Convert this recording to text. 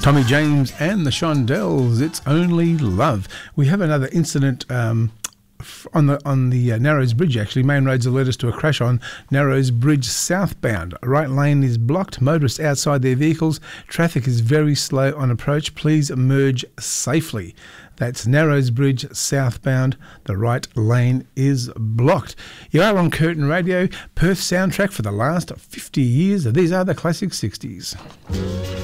Tommy James and the Shondells, It's Only Love. We have another incident on the Narrows Bridge, actually. Main roads alert us to a crash on Narrows Bridge southbound. Right lane is blocked. Motorists outside their vehicles. Traffic is very slow on approach. Please merge safely. That's Narrows Bridge southbound. The right lane is blocked. You are on Curtin Radio, Perth soundtrack for the last 50 years. These are the classic 60s.